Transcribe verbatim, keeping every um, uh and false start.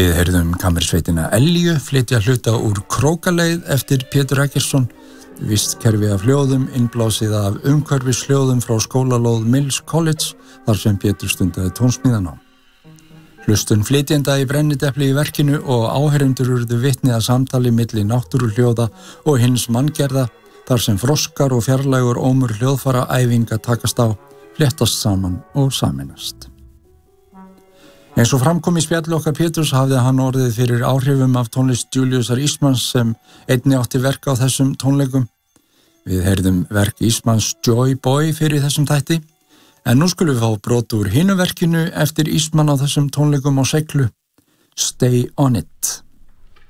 Við heyrðum kammersveitina Elju flytja hluta úr Krókaleið eftir Pétur Eggertsson, vistkerfi af hljóðum, innblásið af umhverfishljóðum frá skólalóð Mills College, þar sem Pétur stundaði tónsmíðanám. Hlustun flytjenda í brennidepli í verkinu og áheyrendur urðu vitni að samtali milli náttúruhljóða og hins manngerða, þar sem froskar og fjarlægur ómur hljóðfara æfinga takast á, fléttast saman og sameinast. Eins og framkom í spjalli okkar Péturs hafði hann orðið fyrir áhrifum af tónlist Juliusar Eastmans sem einnig átti verk á þessum tónleikum. Við heyrðum verk Eastmans Joy Boy fyrir þessum þætti, en nú skulum við fá brot úr hinu verkinu eftir Eastman á þessum tónleikum á Seiglu, Stay on It.